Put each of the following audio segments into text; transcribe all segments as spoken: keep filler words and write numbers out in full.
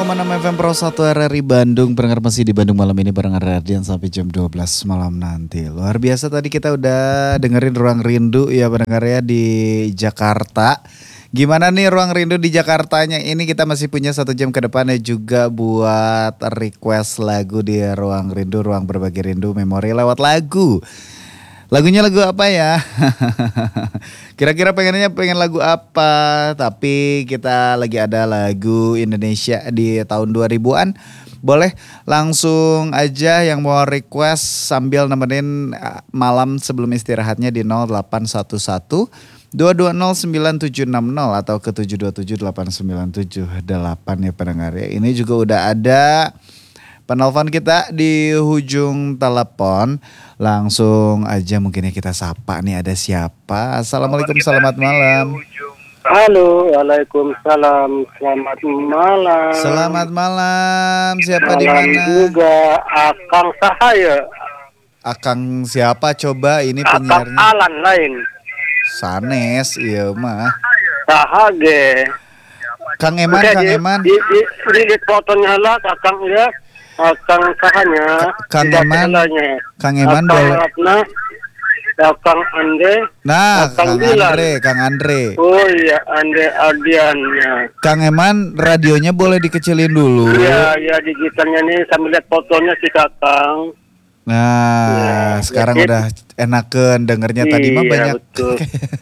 enam enam F M Pro satu R R I Bandung. Pendengar masih di Bandung malam ini bareng Radian sampai jam dua belas malam nanti. Luar biasa tadi kita udah dengerin Ruang Rindu ya pendengar ya di Jakarta. Gimana nih Ruang Rindu di Jakartanya ini, kita masih punya satu jam ke depannya juga buat request lagu di Ruang Rindu, Ruang Berbagi Rindu Memori lewat lagu. Lagunya lagu apa ya? Kira-kira pengennya pengen lagu apa? Tapi kita lagi ada lagu Indonesia di tahun dua ribuan. Boleh langsung aja yang mau request sambil nemenin malam sebelum istirahatnya di nol delapan satu satu dua dua nol sembilan tujuh enam nol atau ke tujuh dua tujuh delapan sembilan tujuh delapan ya pendengar ya. Ini juga udah ada penelpon kita di ujung telepon. Langsung aja mungkin ya kita sapa nih, ada siapa? Assalamualaikum, selamat malam. Halo, waalaikumsalam, selamat malam. Selamat malam, siapa di mana? Juga Akang Sahaya. Akang siapa coba ini Akang penyiarnya? Alan lain. Sanes, iya mah. Sahage. Kang Eman, Oke, Kang di, Eman. Di, di, di, di fotonya lah, Akang ya. Akang Sahanya. Kang Eman. Kang Eman boleh. Ratna, Akang Andre. Nah, Akang Kang Dilan. Andre, Kang Andre. Oh iya, Andre Ardiannya. Kang Eman, radionya boleh dikecilin dulu. Iya, iya digitalnya nih sambil lihat fotonya si Kakang. Nah, ya, sekarang ya, udah enaken dengernya. Tadi iya, mah banyak. Betul.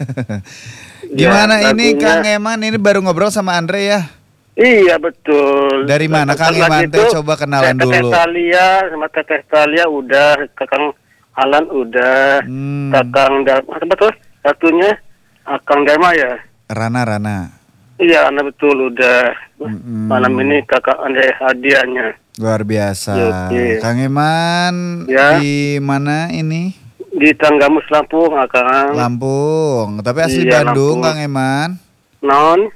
Gimana ya, ini lagunya, Kang Eman, ini baru ngobrol sama Andre ya? Iya betul. Dari mana Kang Eman? Teh coba kenalan Teteh dulu. Talia sama Teteh Talia udah, Kakang Alan udah, hmm. Kakang Dharma betul satunya Akang Dharma ya. Rana Rana. Iya, Rana betul udah. Hmm. Malam ini Kakak Andre hadiahnya. Luar biasa. Oke. Kang Eman ya. Di mana ini? Di Tanggamus Lampung, Akang. Lampung. Tapi asli iya, Bandung, Lampung. Kang Eman. Non.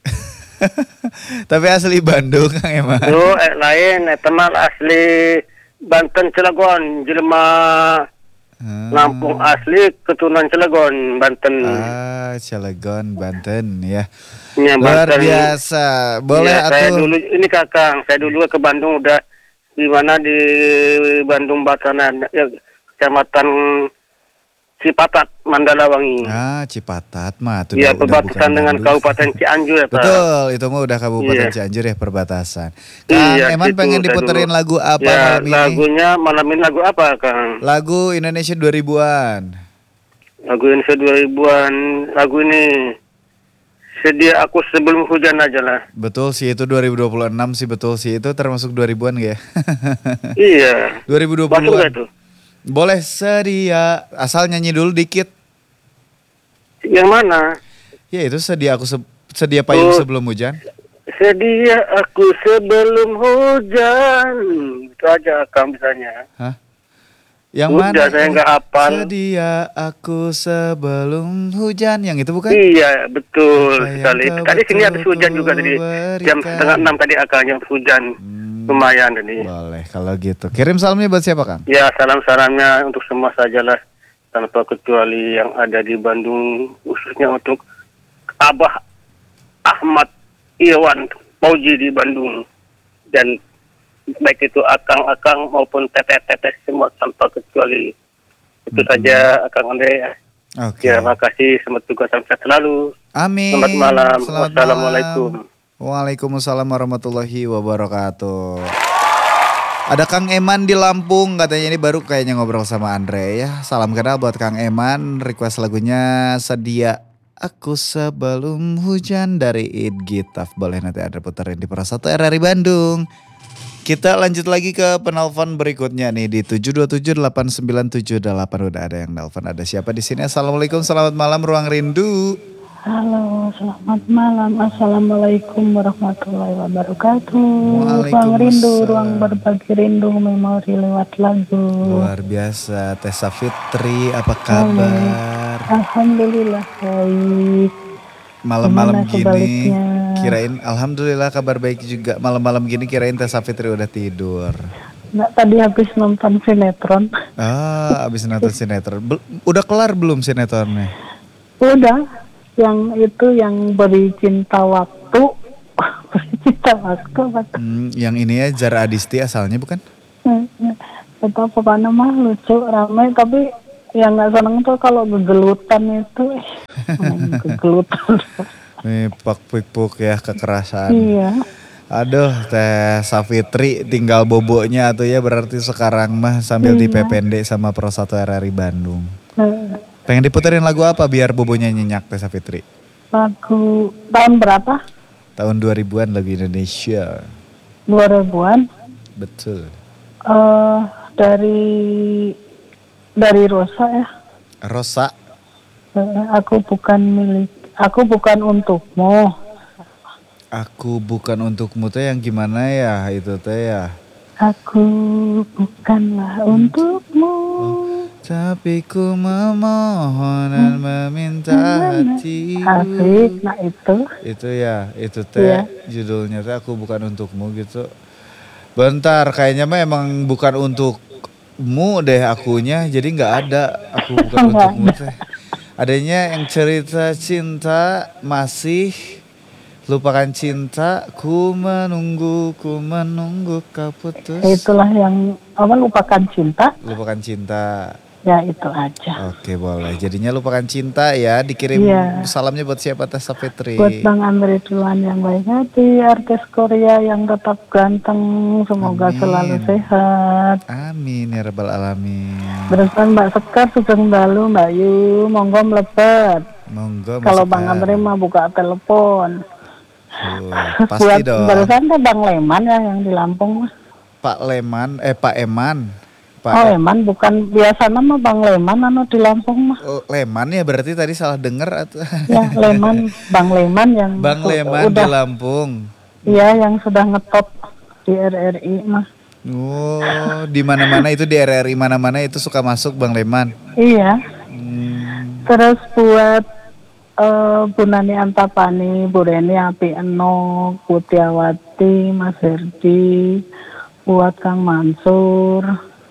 Tapi asli Bandung, Kang Eman. Yo, eh, lain, eh, teman asli Banten Cilegon, jelema hmm. Lampung asli keturunan Cilegon, Banten. Ah, Cilegon, Banten ya. Ya luar Banten. Biasa. Boleh ya, saya atuh. dulu ini Kakang, saya dulu ke Bandung udah di mana di Bandung Batanan, ya, Kecamatan Cipatat, Mandalawangi. Ah, Cipatat mah tuh. Iya, perbatasan dengan Kabupaten Cianjur ya, Pak. Betul, itu mah udah Kabupaten iya. Cianjur ya perbatasan. Kang iya, Eman gitu, pengen diputerin dulu. lagu apa ya, malam ini? Lagunya malam ini lagu apa, Kang? Lagu Indonesia dua ribuan. Lagu Indonesia dua ribuan, lagu ini Sedia Aku Sebelum Hujan aja lah. Betul sih, itu dua ribu dua puluh enam sih, betul sih. Itu termasuk dua ribuan gak ya? Iya. dua ribu dua puluhan. Masuk gak tuh? Boleh sedia, asal nyanyi dulu dikit. Yang mana? Ya itu sedia aku se- sedia payung oh, sebelum hujan. Sedia aku sebelum hujan. Itu aja Kang misalnya. Hah? Yang Udah, mana? Saya nggak hafal. Sedia aku sebelum hujan, yang itu bukan? Iya betul Apa sekali. Tadi sini habis hujan juga tadi. Jam setengah enam tadi akalnya hujan. Hmm. Lumayan tadi. Boleh kalau gitu. Kirim salamnya buat siapa Kang? Ya salam-salamnya untuk semua sajalah. Tanpa kecuali yang ada di Bandung, khususnya untuk Abah Ahmad Iwan Pauji di Bandung, dan baik itu akang-akang maupun teteh-teteh semua tanpa kecuali. Itu mm-hmm. saja Akang Andre ya. Oke. Okay. Terima kasih, selamat tugas sampai selalu. Amin. Selamat malam. Selamat Wassalamualaikum. Malam. Waalaikumsalam warahmatullahi wabarakatuh. Ada Kang Eman di Lampung, katanya ini baru kayaknya ngobrol sama Andre ya. Salam kenal buat Kang Eman, request lagunya Sedia Aku Sebelum Hujan dari Id Gitaf. Boleh nanti ada puterin di Pro satu R R I Bandung. Kita lanjut lagi ke penelpon berikutnya nih di tujuh dua tujuh delapan sembilan tujuh delapan. Udah ada yang nelpon, ada siapa di sini? Assalamualaikum, selamat malam Ruang Rindu. Halo, selamat malam. Assalamualaikum warahmatullahi wabarakatuh. Ruang Rindu, ruang berbagi rindu memori lewat lagu. Luar biasa, Tessa Fitri, apa kabar? Alhamdulillah baik. Malam-malam gini, kirain alhamdulillah kabar baik juga. Malam-malam gini kirain Tessa Fitri udah tidur. Nggak, tadi habis nonton sinetron. Ah, habis nonton sinetron. Bel- udah kelar belum sinetronnya? Udah. Yang itu yang Beri Cinta Waktu. Beri Tabasco betul. Hmm, yang ini ya Zara Adisti asalnya bukan? Itu pokoknya mah lucu, rame, tapi yang nggak seneng tuh kalau gegelutan itu, eh, main gegelutan. Nih puk-puk ya kekerasan. Iya. Aduh, Teh Safitri tinggal boboknya tuh ya berarti sekarang mah sambil Iya. di P P N D sama Pro satu R R I Bandung. Eh, Pengen diputerin lagu apa biar bobonya nyenyak Teh Safitri? Lagu tahun berapa? Tahun dua ribuan lagu Indonesia. dua ribuan. Betul. Eh dari dari Rosa ya. Rosa. Eh, aku bukan milik, aku bukan untukmu. Aku bukan untukmu teh yang gimana ya itu teh ya. Aku bukanlah untukmu. Tapi ku memohon dan meminta hatiku. Asik, nah itu. Itu ya, itu teh Iya. judulnya teh aku bukan untukmu gitu. Bentar, kayaknya mah emang bukan untukmu deh akunya, jadi nggak ada aku bukan Nggak untukmu ada. teh. Adanya yang cerita cinta masih lupakan cinta, ku menunggu, ku menunggu kau putus. Itulah yang apa, lupakan cinta. Lupakan cinta. Ya itu aja. Oke boleh. Jadinya lupakan cinta ya. Dikirim Iya. salamnya buat siapa Teh Safitri? Buat Bang Andre Duluan yang baik hati, artis Korea yang tetap ganteng, semoga Amin. selalu sehat. Amin ya rabbal alamin. Bersama Mbak Sekar, Sugeng Dalu, Mbak Yu, monggo mlepet. Monggo Kalau masuk Bang kan. Andre mah buka telepon. Tuh, pasti Buat dong. barusan tuh Bang Leman ya yang di Lampung mah. Pak Leman, eh Pak Eman. Pak Oh Leman, bukan biasanya mah Bang Leman anu di Lampung mah. Oh, Leman ya berarti tadi salah denger atau? Ya Leman, Bang Leman yang Bang u- Leman di udah, Lampung. iya yang sudah ngetop di R R I mah. Oh, di mana-mana itu di R R I mana-mana itu suka masuk Bang Leman. Iya. Hmm. Terus buat eh, Bu Nani Antapani, Bu Reni Api Enok, Putiawati, Mas Herdi, buat Kang Mansur,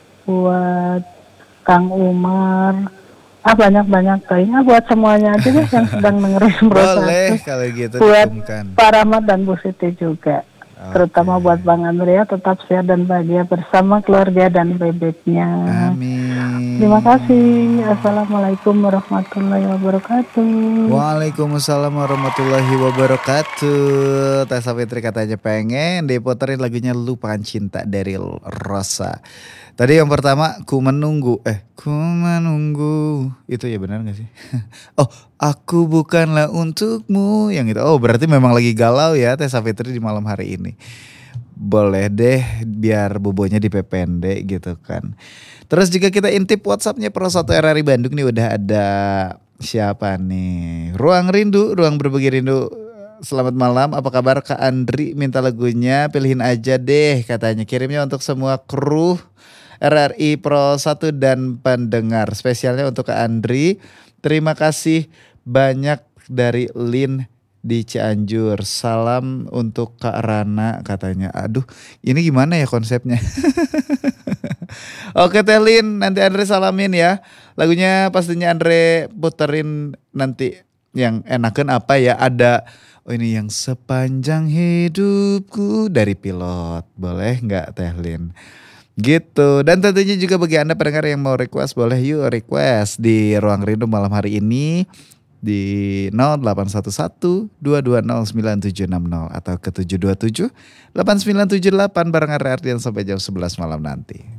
buat Kang Umar, ah banyak-banyak kayaknya buat semuanya aja deh yang sedang dengerin proses. Boleh kalau gitu Buat diumumkan. Pak Rahmat dan Bu Siti juga. Oke. Terutama buat Bang Andrea, tetap sehat dan bahagia bersama keluarga dan bebeknya. Amin. Terima kasih. Assalamualaikum warahmatullahi wabarakatuh. Waalaikumsalam warahmatullahi wabarakatuh. Teh Safitri katanya pengen diputerin lagunya Lupakan Cinta dari Rosa. Tadi yang pertama ku menunggu, eh ku menunggu, itu ya benar gak sih? Oh aku bukanlah untukmu, yang itu. Oh berarti memang lagi galau ya Teh Safitri di malam hari ini. Boleh deh biar bobonya di P P N D gitu kan. Terus juga kita intip WhatsAppnya Pro satu R R I Bandung nih udah ada siapa nih? Ruang Rindu, Ruang Berbagi Rindu. Selamat malam, apa kabar Kak Andri? Minta lagunya, pilihin aja deh katanya. Kirimnya untuk semua kru R R I Pro satu dan pendengar. Spesialnya untuk Kak Andri. Terima kasih banyak dari Lin di Cianjur. Salam untuk Kak Rana katanya. Aduh, ini gimana ya konsepnya? Oke Teh Lin, nanti Andre salamin ya. Lagunya pastinya Andre puterin nanti yang enakan apa ya. Ada oh ini yang sepanjang hidupku dari Pilot. Boleh nggak Teh Lin? Gitu. Dan tentunya juga bagi Anda pendengar yang mau request, boleh yuk request di Ruang Rindu malam hari ini di nol delapan satu satu dua dua nol sembilan tujuh enam nol atau ke tujuh dua tujuh delapan sembilan tujuh delapan bareng R R Dian sampai jam sebelas malam nanti.